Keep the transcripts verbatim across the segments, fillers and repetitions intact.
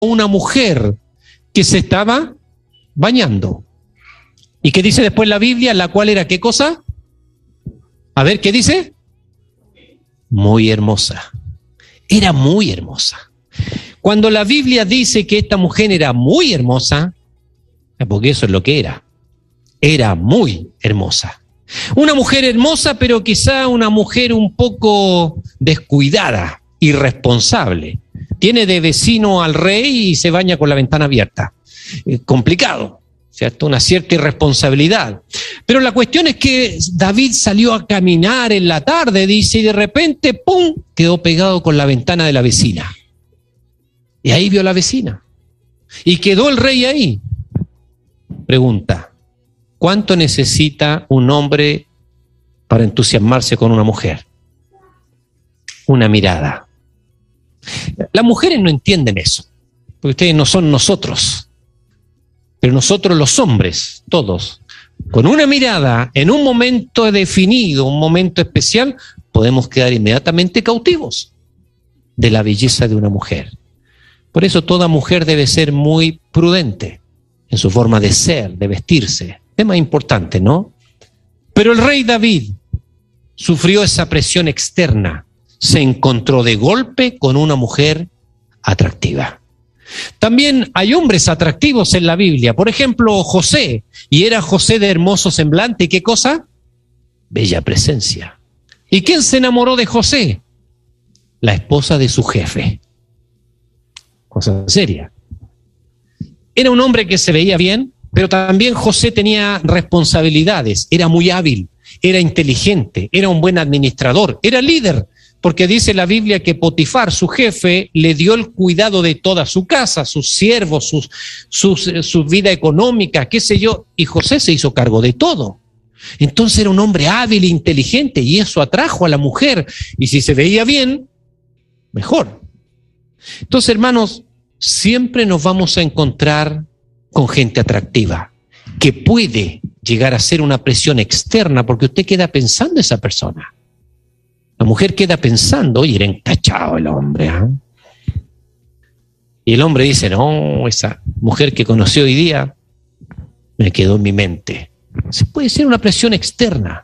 una mujer que se estaba bañando. ¿Y qué dice después la Biblia? ¿La cual era qué cosa? A ver, ¿qué dice? Muy hermosa. Era muy hermosa. Cuando la Biblia dice que esta mujer era muy hermosa, porque eso es lo que era. Era muy hermosa. Una mujer hermosa, pero quizá una mujer un poco descuidada, irresponsable. Tiene de vecino al rey y se baña con la ventana abierta. Eh, complicado, ¿cierto? Una cierta irresponsabilidad. Pero la cuestión es que David salió a caminar en la tarde, dice, y de repente, ¡pum!, quedó pegado con la ventana de la vecina. Y ahí vio a la vecina. Y quedó el rey ahí. Pregunta, ¿cuánto necesita un hombre para entusiasmarse con una mujer? Una mirada. Las mujeres no entienden eso, porque ustedes no son nosotros, pero nosotros los hombres, todos, con una mirada, en un momento definido, un momento especial, podemos quedar inmediatamente cautivos de la belleza de una mujer. Por eso toda mujer debe ser muy prudente en su forma de ser, de vestirse. Tema importante, ¿no? Pero el rey David sufrió esa presión externa. Se encontró de golpe con una mujer atractiva. También hay hombres atractivos en la Biblia. Por ejemplo, José. Y era José de hermoso semblante. ¿Y qué cosa? Bella presencia. ¿Y quién se enamoró de José? La esposa de su jefe. Cosa seria. Era un hombre que se veía bien, pero también José tenía responsabilidades. Era muy hábil, era inteligente, era un buen administrador, era líder. Porque dice la Biblia que Potifar, su jefe, le dio el cuidado de toda su casa, sus siervos, sus, sus, su vida económica, qué sé yo, y José se hizo cargo de todo. Entonces era un hombre hábil e inteligente, y eso atrajo a la mujer, y si se veía bien, mejor. Entonces, hermanos, siempre nos vamos a encontrar con gente atractiva, que puede llegar a ser una presión externa, porque usted queda pensando en esa persona. La mujer queda pensando, oye, era encachado el hombre, ¿eh? Y el hombre dice, no, esa mujer que conocí hoy día me quedó en mi mente. Se puede ser una presión externa.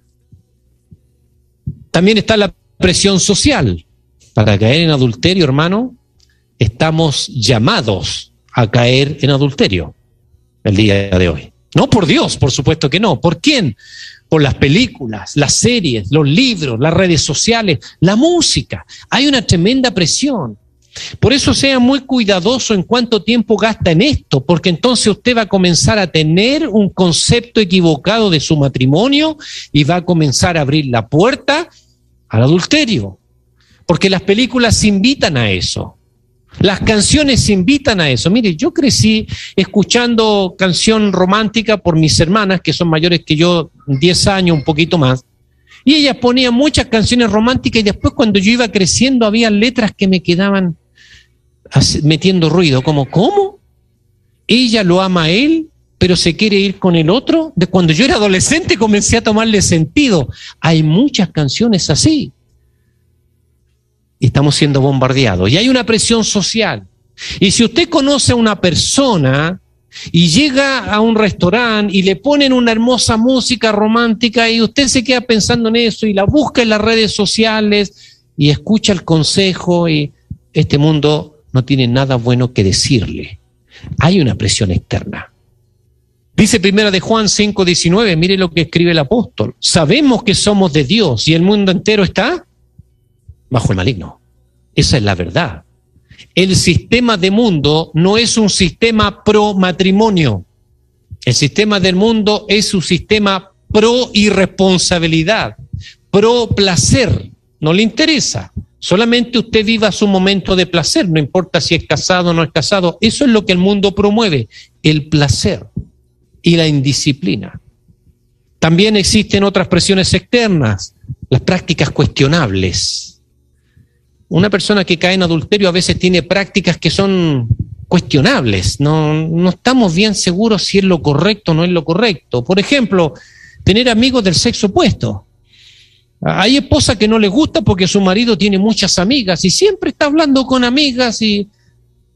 También está la presión social. Para caer en adulterio, hermano, estamos llamados a caer en adulterio el día de hoy. No por Dios, por supuesto que no. ¿Por quién? Por las películas, las series, los libros, las redes sociales, la música. Hay una tremenda presión. Por eso sea muy cuidadoso en cuánto tiempo gasta en esto, porque entonces usted va a comenzar a tener un concepto equivocado de su matrimonio y va a comenzar a abrir la puerta al adulterio. Porque las películas invitan a eso. Las canciones invitan a eso. Mire, yo crecí escuchando canción romántica por mis hermanas, que son mayores que yo, diez años, un poquito más. Y ellas ponían muchas canciones románticas y después cuando yo iba creciendo había letras que me quedaban metiendo ruido. Como, ¿cómo? Ella lo ama a él, pero se quiere ir con el otro. De cuando yo era adolescente comencé a tomarle sentido. Hay muchas canciones así. Estamos siendo bombardeados y hay una presión social. Y si usted conoce a una persona y llega a un restaurante y le ponen una hermosa música romántica y usted se queda pensando en eso y la busca en las redes sociales y escucha el consejo, y este mundo no tiene nada bueno que decirle. Hay una presión externa. Dice primera de Juan cinco diecinueve, mire lo que escribe el apóstol. Sabemos que somos de Dios y el mundo entero está bajo el maligno. Esa es la verdad. El sistema de mundo no es un sistema pro matrimonio. El sistema del mundo es un sistema pro irresponsabilidad, pro placer. No le interesa. Solamente usted viva su momento de placer, no importa si es casado o no es casado. Eso es lo que el mundo promueve, el placer y la indisciplina. También existen otras presiones externas, las prácticas cuestionables. Una persona que cae en adulterio a veces tiene prácticas que son cuestionables. No, no estamos bien seguros si es lo correcto o no es lo correcto. Por ejemplo, tener amigos del sexo opuesto. Hay esposas que no les gusta porque su marido tiene muchas amigas y siempre está hablando con amigas y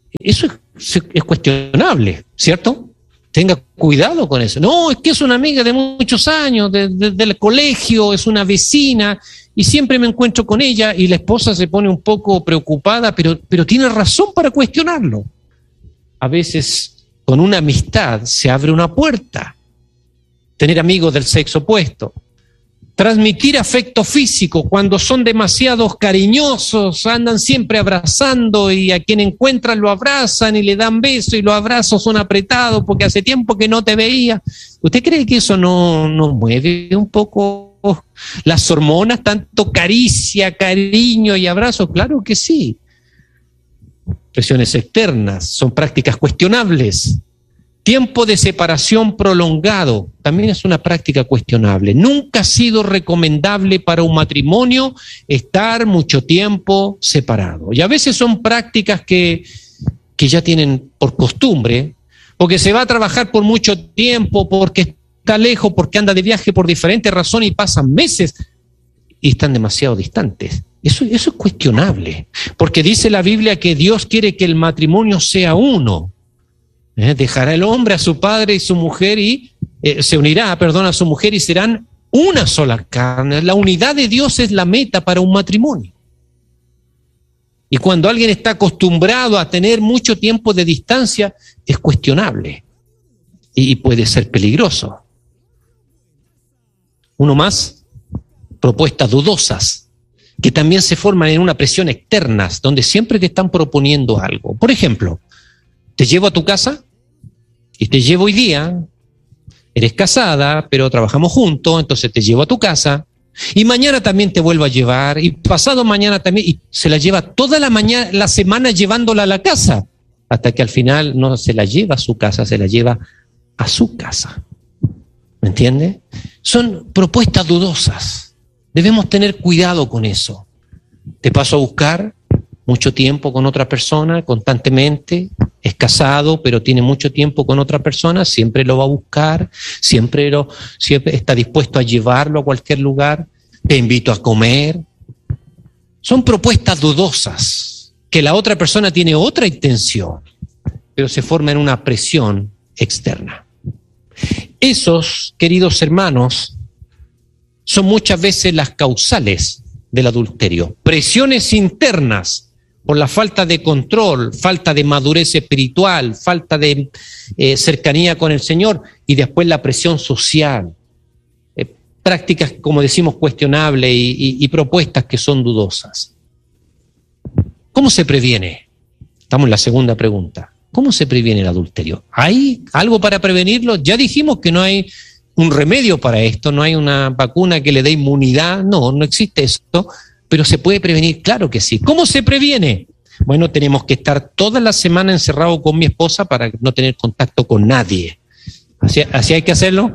Eso es, es cuestionable, ¿cierto? Tenga cuidado con eso. No, es que es una amiga de muchos años, de, de, del colegio, es una vecina, y siempre me encuentro con ella, y la esposa se pone un poco preocupada, pero, pero tiene razón para cuestionarlo. A veces, con una amistad, se abre una puerta. Tener amigos del sexo opuesto. Transmitir afecto físico cuando son demasiado cariñosos, andan siempre abrazando y a quien encuentran lo abrazan y le dan besos y los abrazos son apretados porque hace tiempo que no te veía. ¿Usted cree que eso no, no mueve un poco las hormonas, tanto caricia, cariño y abrazo? Claro que sí. Presiones externas, son prácticas cuestionables. Tiempo de separación prolongado también es una práctica cuestionable. Nunca ha sido recomendable para un matrimonio estar mucho tiempo separado. Y a veces son prácticas que, que ya tienen por costumbre, porque se va a trabajar por mucho tiempo, porque está lejos, porque anda de viaje por diferentes razones y pasan meses y están demasiado distantes. Eso, eso es cuestionable, porque dice la Biblia que Dios quiere que el matrimonio sea uno. Eh, dejará el hombre a su padre y su mujer y eh, se unirá, perdón, a su mujer y serán una sola carne. La unidad de Dios es la meta para un matrimonio. Y cuando alguien está acostumbrado a tener mucho tiempo de distancia, es cuestionable y, y puede ser peligroso. Uno más, propuestas dudosas, que también se forman en una presión externa, donde siempre te están proponiendo algo. Por ejemplo, te llevo a tu casa y te llevo hoy día, eres casada, pero trabajamos juntos, entonces te llevo a tu casa y mañana también te vuelvo a llevar y pasado mañana también, y se la lleva toda la mañana, la semana llevándola a la casa, hasta que al final no se la lleva a su casa, se la lleva a su casa. ¿Me entiende? Son propuestas dudosas. Debemos tener cuidado con eso. Te paso a buscar mucho tiempo con otra persona, constantemente, es casado, pero tiene mucho tiempo con otra persona, siempre lo va a buscar, siempre, lo, siempre está dispuesto a llevarlo a cualquier lugar, te invito a comer. Son propuestas dudosas, que la otra persona tiene otra intención, pero se forma en una presión externa. Esos, queridos hermanos, son muchas veces las causales del adulterio, presiones internas, por la falta de control, falta de madurez espiritual, falta de eh, cercanía con el Señor, y después la presión social, eh, prácticas, como decimos, cuestionables y, y, y propuestas que son dudosas. ¿Cómo se previene? Estamos en la segunda pregunta. ¿Cómo se previene el adulterio? ¿Hay algo para prevenirlo? Ya dijimos que no hay un remedio para esto, no hay una vacuna que le dé inmunidad, no, no existe eso. Pero se puede prevenir, claro que sí. ¿Cómo se previene? Bueno, tenemos que estar toda la semana encerrados con mi esposa para no tener contacto con nadie. ¿Así, así hay que hacerlo?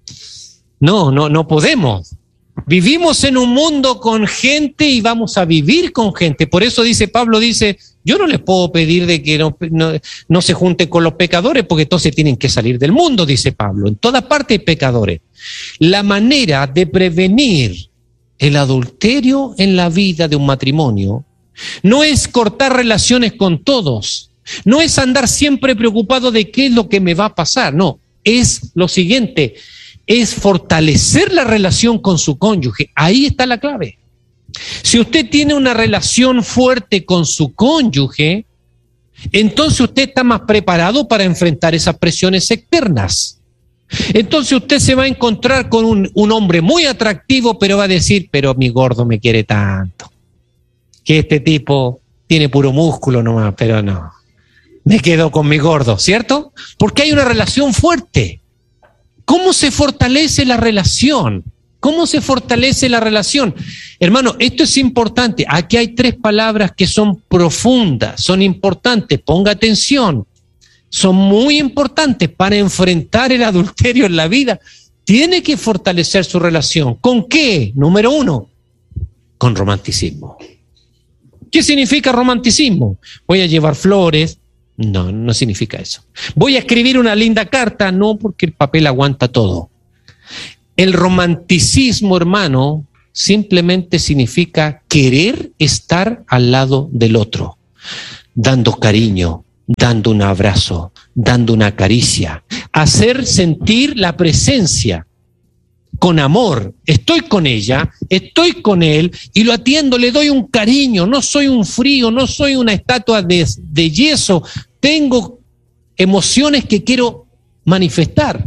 No, no, no podemos. Vivimos en un mundo con gente y vamos a vivir con gente. Por eso dice Pablo, dice, yo no les puedo pedir de que no, no, no se junten con los pecadores, porque entonces tienen que salir del mundo, dice Pablo. En todas partes hay pecadores. La manera de prevenir el adulterio en la vida de un matrimonio no es cortar relaciones con todos, no es andar siempre preocupado de qué es lo que me va a pasar, no, es lo siguiente, es fortalecer la relación con su cónyuge. Ahí está la clave. Si usted tiene una relación fuerte con su cónyuge, entonces usted está más preparado para enfrentar esas presiones externas. Entonces usted se va a encontrar con un, un hombre muy atractivo, pero va a decir, pero mi gordo me quiere tanto, que este tipo tiene puro músculo nomás, pero no, me quedo con mi gordo, ¿cierto? Porque hay una relación fuerte. ¿Cómo se fortalece la relación? ¿Cómo se fortalece la relación? Hermano, esto es importante. Aquí hay tres palabras que son profundas, son importantes, ponga atención. Son muy importantes para enfrentar el adulterio en la vida. Tiene que fortalecer su relación. ¿Con qué? Número uno, con romanticismo. ¿Qué significa romanticismo? Voy a llevar flores. No, no significa eso. Voy a escribir una linda carta. No, porque el papel aguanta todo. El romanticismo, hermano, simplemente significa querer estar al lado del otro, dando cariño, dando un abrazo, dando una caricia, hacer sentir la presencia con amor. Estoy con ella, estoy con él y lo atiendo, le doy un cariño, no soy un frío, no soy una estatua de, de yeso, tengo emociones que quiero manifestar.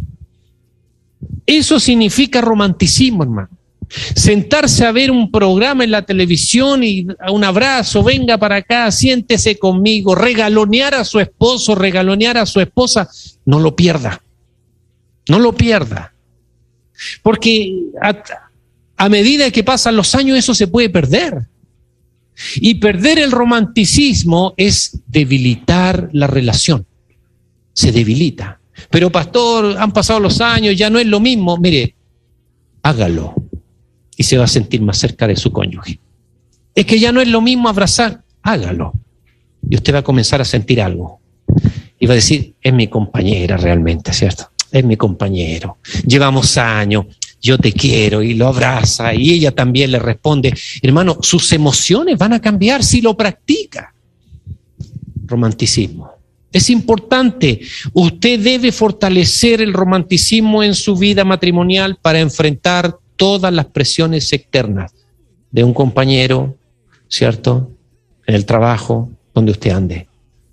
Eso significa romanticismo, hermano. Sentarse a ver un programa en la televisión y un abrazo, venga para acá, siéntese conmigo, regalonear a su esposo, regalonear a su esposa, no lo pierda, no lo pierda. Porque a, a medida que pasan los años eso se puede perder. Y perder el romanticismo es debilitar la relación, se debilita. Pero pastor, han pasado los años, ya no es lo mismo. Mire, hágalo. Y se va a sentir más cerca de su cónyuge. Es que ya no es lo mismo abrazar, hágalo. Y usted va a comenzar a sentir algo. Y va a decir, es mi compañera realmente, ¿cierto? Es mi compañero. Llevamos años, yo te quiero, y lo abraza, y ella también le responde. Hermano, sus emociones van a cambiar si lo practica. Romanticismo. Es importante. Usted debe fortalecer el romanticismo en su vida matrimonial para enfrentar todas las presiones externas de un compañero, ¿cierto? En el trabajo, donde usted ande.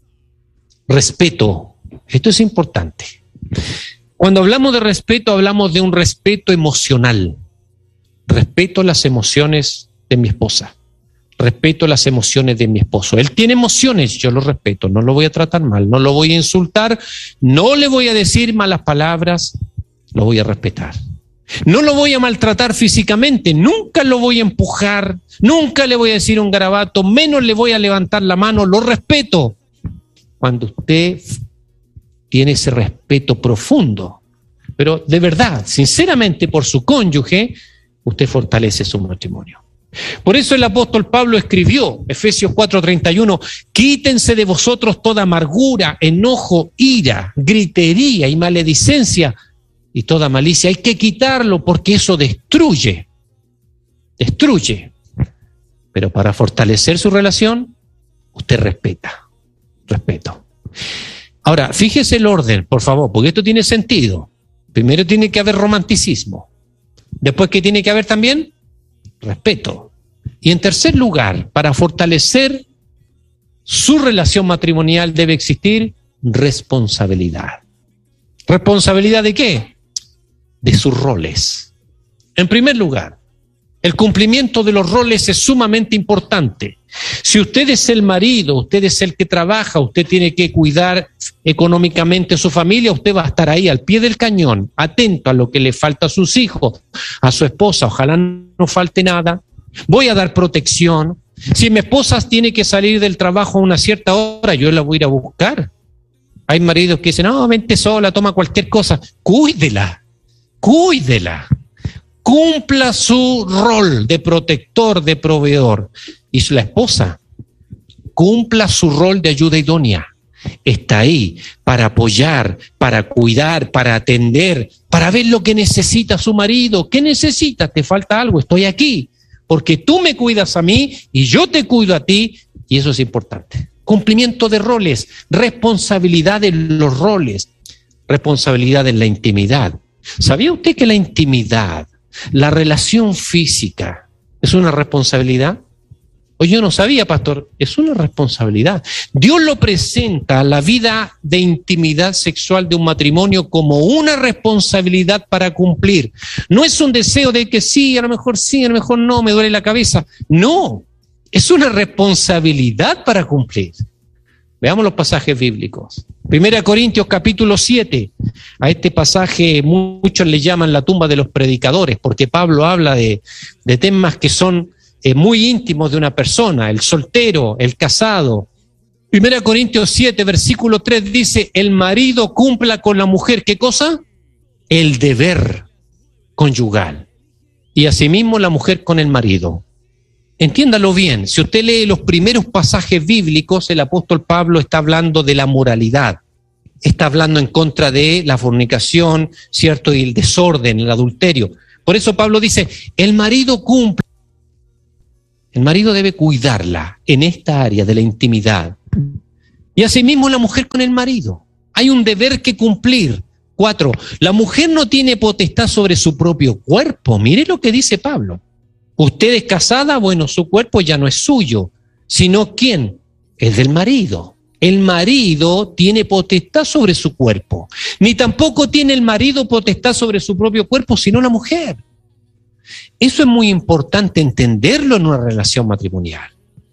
Respeto. Esto es importante. Cuando hablamos de respeto, hablamos de un respeto emocional. Respeto las emociones de mi esposa. Respeto las emociones de mi esposo. Él tiene emociones, yo lo respeto. No lo voy a tratar mal, no lo voy a insultar, no le voy a decir malas palabras, lo voy a respetar. No lo voy a maltratar físicamente, nunca lo voy a empujar, nunca le voy a decir un garabato, menos le voy a levantar la mano, lo respeto. Cuando usted tiene ese respeto profundo, pero de verdad, sinceramente por su cónyuge, usted fortalece su matrimonio. Por eso el apóstol Pablo escribió, Efesios cuatro treinta y uno, quítense de vosotros toda amargura, enojo, ira, gritería y maledicencia, y toda malicia. Hay que quitarlo porque eso destruye, destruye. Pero para fortalecer su relación, usted respeta, respeto. Ahora, fíjese el orden, por favor, porque esto tiene sentido. Primero tiene que haber romanticismo. Después, ¿qué tiene que haber también? Respeto. Y en tercer lugar, para fortalecer su relación matrimonial debe existir responsabilidad. ¿Responsabilidad de qué? De sus roles. En primer lugar, el cumplimiento de los roles es sumamente importante. Si usted es el marido, usted es el que trabaja, usted tiene que cuidar económicamente a su familia, usted va a estar ahí al pie del cañón, atento a lo que le falta a sus hijos, a su esposa, ojalá no falte nada. Voy a dar protección. Si mi esposa tiene que salir del trabajo a una cierta hora, yo la voy a ir a buscar. Hay maridos que dicen, no, vente sola, toma cualquier cosa. Cuídela, cuídela. Cumpla su rol de protector, de proveedor. Y la esposa, cumpla su rol de ayuda idónea. Está ahí para apoyar, para cuidar, para atender, para ver lo que necesita su marido. ¿Qué necesitas? ¿Te falta algo? Estoy aquí. Porque tú me cuidas a mí y yo te cuido a ti. Y eso es importante. Cumplimiento de roles, responsabilidad en los roles, responsabilidad en la intimidad. ¿Sabía usted que la intimidad, la relación física, es una responsabilidad? O yo no sabía, pastor, es una responsabilidad. Dios lo presenta a la vida de intimidad sexual de un matrimonio como una responsabilidad para cumplir. No es un deseo de que sí, a lo mejor sí, a lo mejor no, me duele la cabeza. No, es una responsabilidad para cumplir. Veamos los pasajes bíblicos. Primera Corintios capítulo siete. A este pasaje muchos le llaman la tumba de los predicadores, porque Pablo habla de, de temas que son eh, muy íntimos de una persona, el soltero, el casado. Primera Corintios siete, versículo tres dice, el marido cumpla con la mujer, ¿qué cosa? El deber conyugal. Y asimismo la mujer con el marido. Entiéndalo bien, si usted lee los primeros pasajes bíblicos, el apóstol Pablo está hablando de la moralidad, está hablando en contra de la fornicación, ¿cierto? Y el desorden, el adulterio. Por eso Pablo dice, el marido cumple, el marido debe cuidarla en esta área de la intimidad. Y asimismo la mujer con el marido. Hay un deber que cumplir. Cuatro, la mujer no tiene potestad sobre su propio cuerpo. Mire lo que dice Pablo. Usted es casada, bueno, su cuerpo ya no es suyo, sino ¿quién? Es del marido. El marido tiene potestad sobre su cuerpo. Ni tampoco tiene el marido potestad sobre su propio cuerpo, sino la mujer. Eso es muy importante entenderlo en una relación matrimonial.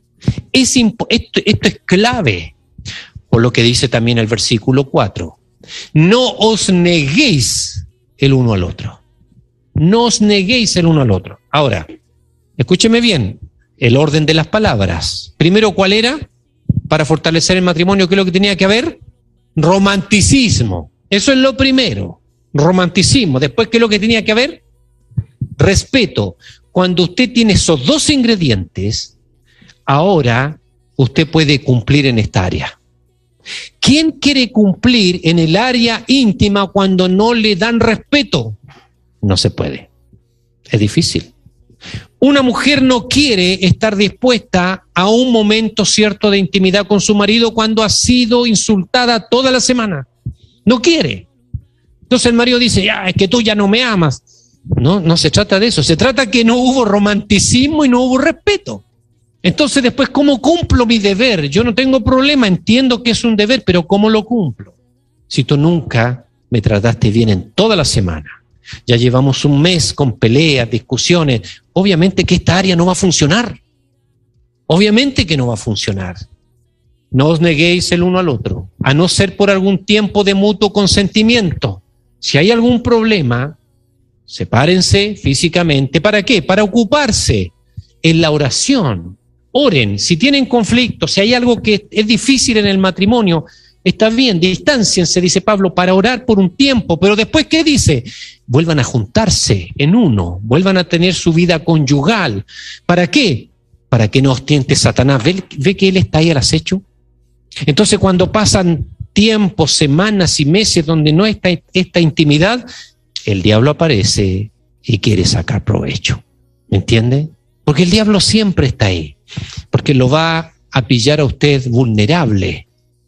Es impo- esto, esto es clave, por lo que dice también el versículo cuatro. No os neguéis el uno al otro. No os neguéis el uno al otro. Ahora, escúcheme bien, el orden de las palabras. Primero, ¿cuál era? Para fortalecer el matrimonio, ¿qué es lo que tenía que haber? Romanticismo. Eso es lo primero. Romanticismo. Después, ¿qué es lo que tenía que haber? Respeto. Cuando usted tiene esos dos ingredientes, ahora usted puede cumplir en esta área. ¿Quién quiere cumplir en el área íntima cuando no le dan respeto? No se puede. Es difícil. Una mujer no quiere estar dispuesta a un momento cierto de intimidad con su marido cuando ha sido insultada toda la semana. No quiere. Entonces el marido dice, ya, es que tú ya no me amas. No, no se trata de eso. Se trata que no hubo romanticismo y no hubo respeto. Entonces después, ¿cómo cumplo mi deber? Yo no tengo problema, entiendo que es un deber, pero ¿cómo lo cumplo? Si tú nunca me trataste bien en toda la semana, ya llevamos un mes con peleas, discusiones, obviamente que esta área no va a funcionar. Obviamente que no va a funcionar. No os neguéis el uno al otro, a no ser por algún tiempo de mutuo consentimiento. Si hay algún problema, sepárense físicamente. ¿Para qué? Para ocuparse en la oración. Oren, si tienen conflictos, si hay algo que es difícil en el matrimonio, está bien, distánciense, dice Pablo, para orar por un tiempo, pero después, ¿qué dice? Vuelvan a juntarse en uno, vuelvan a tener su vida conyugal. ¿Para qué? Para que no os tiente Satanás. ¿Ve, ve que él está ahí al acecho? Entonces, cuando pasan tiempos, semanas y meses donde no está esta intimidad, el diablo aparece y quiere sacar provecho. ¿Me entiende? Porque el diablo siempre está ahí, porque lo va a pillar a usted vulnerable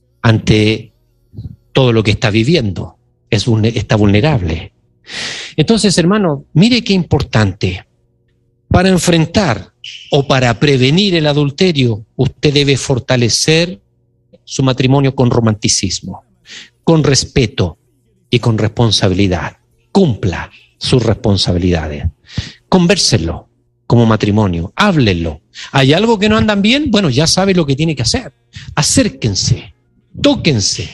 ante todo lo que está viviendo. Es, está vulnerable. Entonces, hermano, mire qué importante. Para enfrentar o para prevenir el adulterio, usted debe fortalecer su matrimonio con romanticismo, con respeto y con responsabilidad. Cumpla sus responsabilidades. Convérselo como matrimonio, háblenlo. ¿Hay algo que no andan bien? Bueno, ya sabe lo que tiene que hacer. Acérquense, tóquense,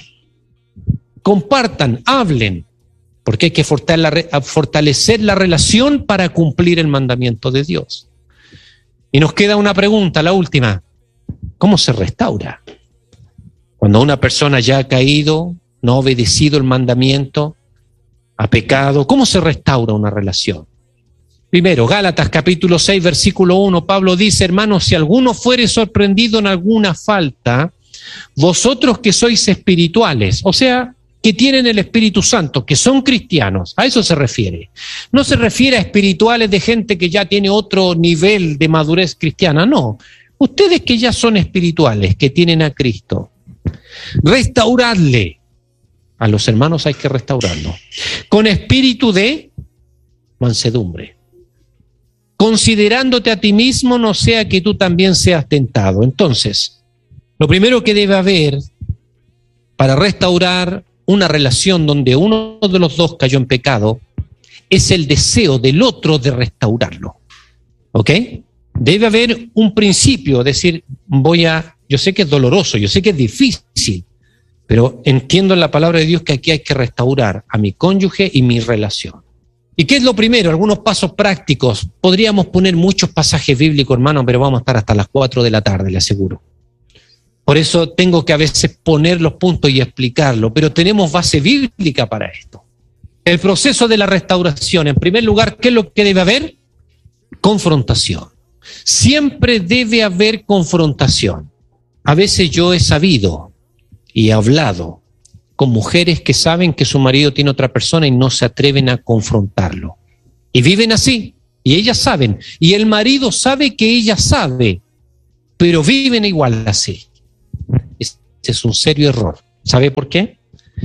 compartan, hablen, porque hay que fortalecer la relación para cumplir el mandamiento de Dios. Y nos queda una pregunta, la última. ¿Cómo se restaura? Cuando una persona ya ha caído, no ha obedecido el mandamiento, ha pecado, ¿cómo se restaura una relación? Primero, Gálatas capítulo seis, versículo uno, Pablo dice, hermanos, si alguno fuere sorprendido en alguna falta, vosotros que sois espirituales, o sea, que tienen el Espíritu Santo, que son cristianos, a eso se refiere. No se refiere a espirituales de gente que ya tiene otro nivel de madurez cristiana, no. Ustedes que ya son espirituales, que tienen a Cristo, restauradle. A los hermanos hay que restaurarlo. Con espíritu de mansedumbre. Considerándote a ti mismo, no sea que tú también seas tentado. Entonces, lo primero que debe haber para restaurar una relación donde uno de los dos cayó en pecado es el deseo del otro de restaurarlo. ¿Ok? Debe haber un principio, es decir, voy a, yo sé que es doloroso, yo sé que es difícil, pero entiendo en la palabra de Dios que aquí hay que restaurar a mi cónyuge y mi relación. ¿Y qué es lo primero? Algunos pasos prácticos. Podríamos poner muchos pasajes bíblicos, hermano, pero vamos a estar hasta las cuatro de la tarde, le aseguro. Por eso tengo que a veces poner los puntos y explicarlo, pero tenemos base bíblica para esto. El proceso de la restauración, en primer lugar, ¿qué es lo que debe haber? Confrontación. Siempre debe haber confrontación. A veces yo he sabido y he hablado con mujeres que saben que su marido tiene otra persona y no se atreven a confrontarlo. Y viven así, y ellas saben, y el marido sabe que ella sabe, pero viven igual así. es un serio error. ¿Sabe por qué?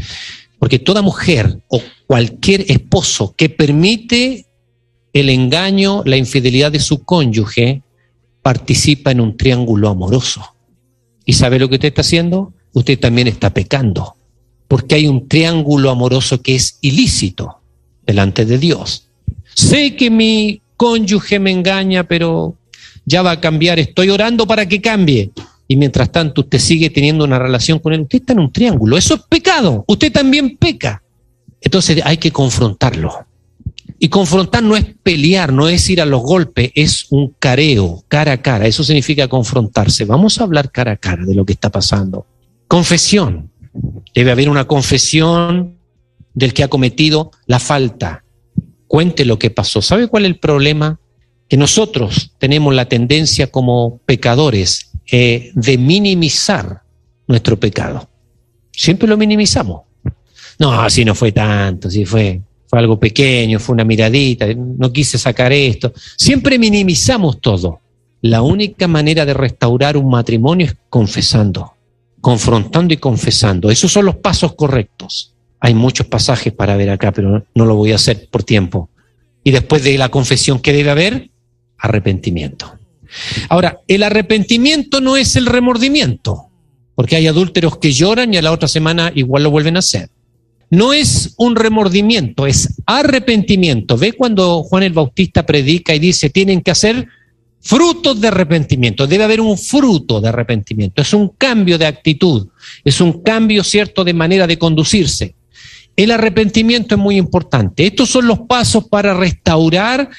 Porque toda mujer o cualquier esposo que permite el engaño, la infidelidad de su cónyuge, participa en un triángulo amoroso. ¿Y sabe lo que usted está haciendo? Usted también está pecando, porque hay un triángulo amoroso que es ilícito delante de Dios. Sé que mi cónyuge me engaña, pero ya va a cambiar, estoy orando para que cambie. Y mientras tanto usted sigue teniendo una relación con él, usted está en un triángulo, eso es pecado, usted también peca. Entonces hay que confrontarlo. Y confrontar no es pelear, no es ir a los golpes, es un careo, cara a cara, eso significa confrontarse. Vamos a hablar cara a cara de lo que está pasando. Confesión, debe haber una confesión del que ha cometido la falta. Cuente lo que pasó. ¿Sabe cuál es el problema? Que nosotros tenemos la tendencia como pecadores eh, de minimizar nuestro pecado. Siempre lo minimizamos. No, así no fue tanto, sí fue, fue algo pequeño, fue una miradita, no quise sacar esto. Siempre minimizamos todo. La única manera de restaurar un matrimonio es confesando, confrontando y confesando. Esos son los pasos correctos. Hay muchos pasajes para ver acá, pero no lo voy a hacer por tiempo. Y después de la confesión, ¿qué debe haber? Arrepentimiento. Ahora, el arrepentimiento no es el remordimiento, porque hay adúlteros que lloran y a la otra semana igual lo vuelven a hacer. No es un remordimiento, es arrepentimiento. ¿Ve cuando Juan el Bautista predica y dice tienen que hacer frutos de arrepentimiento? Debe haber un fruto de arrepentimiento. Es un cambio de actitud, es un cambio, cierto, de manera de conducirse. El arrepentimiento es muy importante. Estos son los pasos para restaurar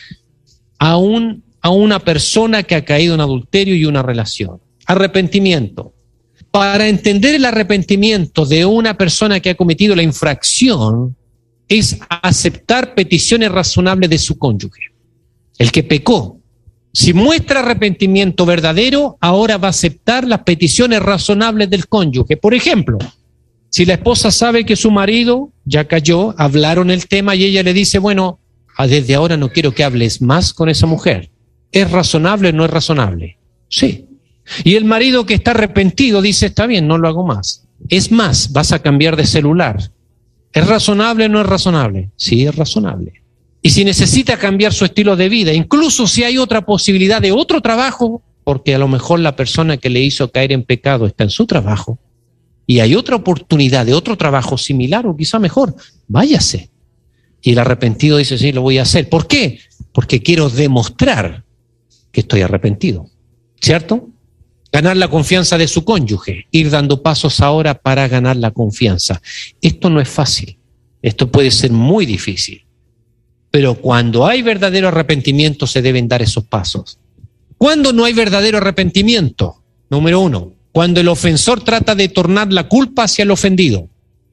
a, un, a una persona que ha caído en adulterio y una relación. Arrepentimiento. Para entender el arrepentimiento de una persona que ha cometido la infracción es aceptar peticiones razonables de su cónyuge. El que pecó, si muestra arrepentimiento verdadero, ahora va a aceptar las peticiones razonables del cónyuge. Por ejemplo, si la esposa sabe que su marido ya cayó, hablaron el tema y ella le dice, bueno, desde ahora no quiero que hables más con esa mujer. ¿Es razonable o no es razonable? Sí. Y el marido que está arrepentido dice, está bien, no lo hago más. Es más, vas a cambiar de celular. ¿Es razonable o no es razonable? Sí, es razonable. Y si necesita cambiar su estilo de vida, incluso si hay otra posibilidad de otro trabajo, porque a lo mejor la persona que le hizo caer en pecado está en su trabajo, y hay otra oportunidad de otro trabajo similar o quizá mejor, váyase. Y el arrepentido dice, sí, lo voy a hacer. ¿Por qué? Porque quiero demostrar que estoy arrepentido. ¿Cierto? Ganar la confianza de su cónyuge, ir dando pasos ahora para ganar la confianza. Esto no es fácil, esto puede ser muy difícil, pero cuando hay verdadero arrepentimiento se deben dar esos pasos. ¿Cuándo no hay verdadero arrepentimiento? Número uno, cuando el ofensor trata de tornar la culpa hacia el ofendido.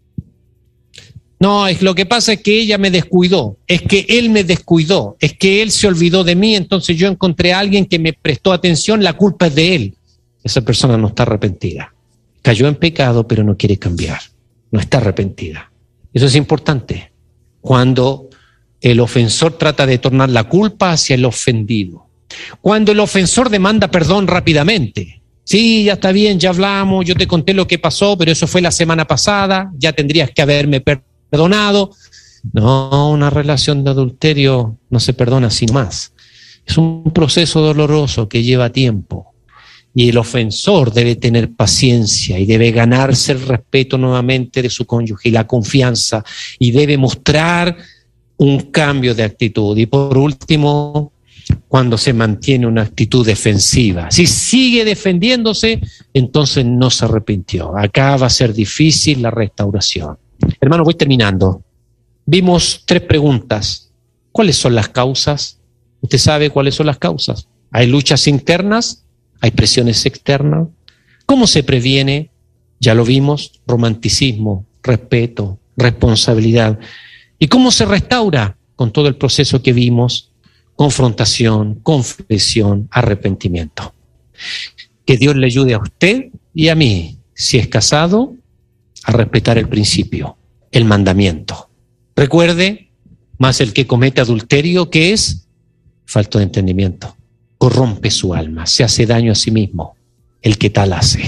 No, es lo que pasa es que ella me descuidó, es que él me descuidó, es que él se olvidó de mí, entonces yo encontré a alguien que me prestó atención, la culpa es de él. Esa persona no está arrepentida. Cayó en pecado, pero no quiere cambiar. No está arrepentida. Eso es importante. Cuando el ofensor trata de tornar la culpa hacia el ofendido. Cuando el ofensor demanda perdón rápidamente. Sí, ya está bien, ya hablamos, yo te conté lo que pasó, pero eso fue la semana pasada, ya tendrías que haberme perdonado. No, una relación de adulterio no se perdona sin más. Es un proceso doloroso que lleva tiempo. Y el ofensor debe tener paciencia y debe ganarse el respeto nuevamente de su cónyuge y la confianza y debe mostrar un cambio de actitud. Y por último, cuando se mantiene una actitud defensiva. Si sigue defendiéndose, entonces no se arrepintió. Acá va a ser difícil la restauración. Hermano, voy terminando. Vimos tres preguntas. ¿Cuáles son las causas? ¿Usted sabe cuáles son las causas? ¿Hay luchas internas? ¿Hay presiones externas? ¿Cómo se previene? Ya lo vimos, romanticismo, respeto, responsabilidad. ¿Y cómo se restaura? Con todo el proceso que vimos, confrontación, confesión, arrepentimiento. Que Dios le ayude a usted y a mí, si es casado, a respetar el principio, el mandamiento. Recuerde, más el que comete adulterio, ¿qué es? Falta de entendimiento. Corrompe su alma, se hace daño a sí mismo, el que tal hace.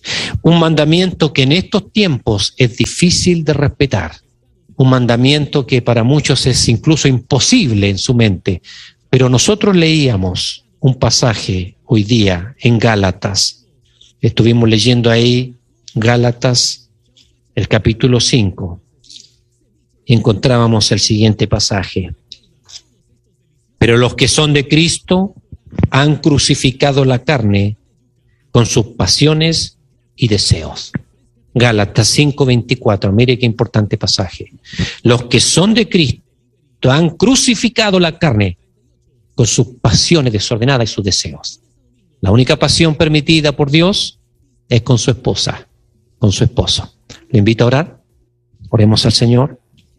Un mandamiento que en estos tiempos es difícil de respetar. Un mandamiento que para muchos es incluso imposible en su mente. Pero nosotros leíamos un pasaje hoy día en Gálatas. Estuvimos leyendo ahí Gálatas, el capítulo cinco. Y encontrábamos el siguiente pasaje. Pero los que son de Cristo han crucificado la carne con sus pasiones y deseos. Gálatas cinco veinticuatro, mire qué importante pasaje. Los que son de Cristo han crucificado la carne con sus pasiones desordenadas y sus deseos. La única pasión permitida por Dios es con su esposa, con su esposo. Le invito a orar. Oremos al Señor.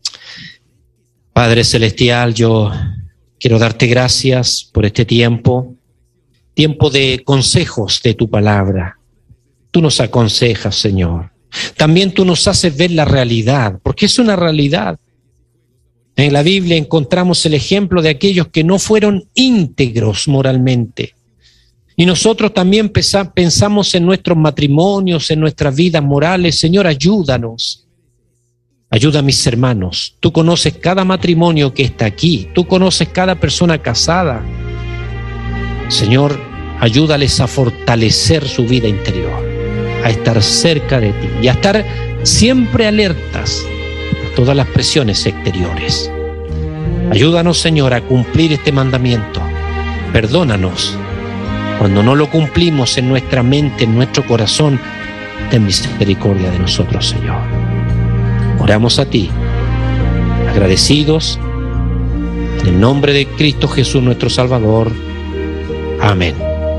Padre Celestial, yo quiero darte gracias por este tiempo, tiempo de consejos de tu palabra. Tú nos aconsejas, Señor. También tú nos haces ver la realidad, porque es una realidad. En la Biblia encontramos el ejemplo de aquellos que no fueron íntegros moralmente. Y nosotros también pensamos en nuestros matrimonios, en nuestras vidas morales. Señor, ayúdanos. Ayuda a mis hermanos. Tú conoces cada matrimonio que está aquí. Tú conoces cada persona casada. Señor, ayúdales a fortalecer su vida interior, a estar cerca de ti y a estar siempre alertas a todas las presiones exteriores. Ayúdanos, Señor, a cumplir este mandamiento. Perdónanos cuando no lo cumplimos en nuestra mente, en nuestro corazón. Ten misericordia de nosotros, Señor. Oramos a ti, agradecidos, en el nombre de Cristo Jesús, nuestro Salvador. Amén.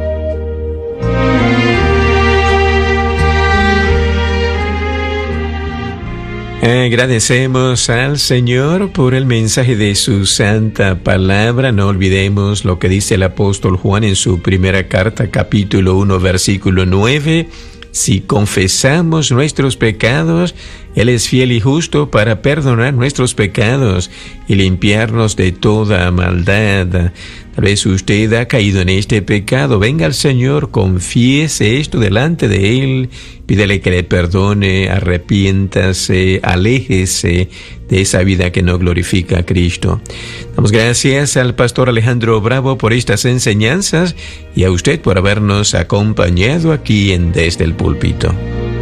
Agradecemos al Señor por el mensaje de su santa palabra. No olvidemos lo que dice el apóstol Juan en su primera carta, capítulo uno, versículo nueve. Si confesamos nuestros pecados, Él es fiel y justo para perdonar nuestros pecados y limpiarnos de toda maldad. Tal vez usted ha caído en este pecado. Venga al Señor, confiese esto delante de Él, pídele que le perdone, arrepiéntase, aléjese de esa vida que no glorifica a Cristo. Damos gracias al pastor Alejandro Bravo por estas enseñanzas y a usted por habernos acompañado aquí en Desde el Púlpito.